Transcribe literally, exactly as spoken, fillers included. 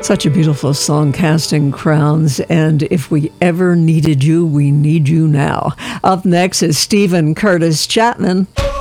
Such a beautiful song, Casting Crowns, and if we ever needed you, we need you now. Up next is Stephen Curtis Chapman.